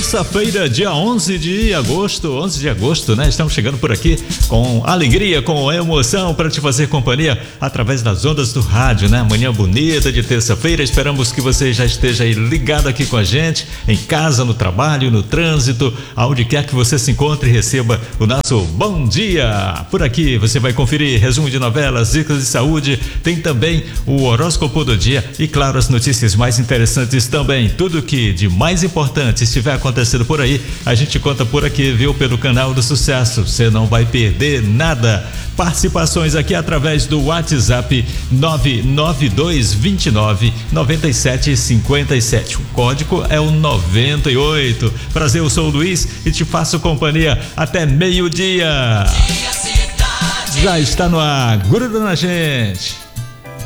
Terça-feira, dia 11 de agosto, né? Estamos chegando por aqui com alegria, com emoção para te fazer companhia através das ondas do rádio, né? Manhã bonita de terça-feira, esperamos que você já esteja aí ligado aqui com a gente, em casa, no trabalho, no trânsito, aonde quer que você se encontre, receba o nosso bom dia. Por aqui você vai conferir resumo de novelas, dicas de saúde, tem também o horóscopo do dia e, claro, as notícias mais interessantes também. Tudo que de mais importante estiver acontecendo por aí, a gente conta por aqui, viu? Pelo canal do Sucesso, você não vai perder nada. Participações aqui através do WhatsApp 992299757. O código é o 98. Prazer, eu sou o Luiz e te faço companhia até meio-dia. Já está no ar, gruda na gente.